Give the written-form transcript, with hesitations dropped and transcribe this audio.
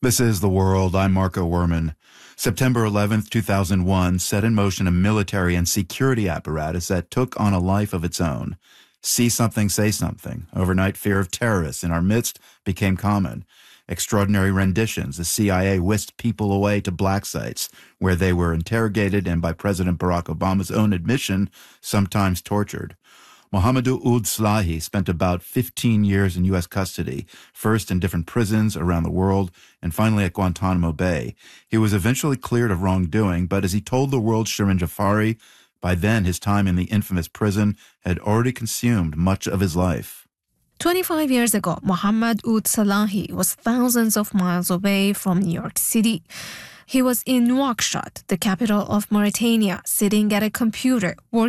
This is The World. I'm Marco Werman. September 11th, 2001 set in motion a military and security apparatus that took on a life of its own. See something, say something. Overnight fear of terrorists in our midst became common. Extraordinary renditions. The CIA whisked people away to black sites where they were interrogated and, by President Barack Obama's own admission, sometimes tortured. Mohamedou Ould Slahi spent about 15 years in U.S. custody, first in different prisons around the world and finally at Guantanamo Bay. He was eventually cleared of wrongdoing, but as he told the world's Shirin Jafari, by then his time in the infamous prison had already consumed much of his life. 25 years ago, Mohammed Ould Slahi was thousands of miles away from New York City. He was in Nouakchott, the capital of Mauritania, sitting at a computer, working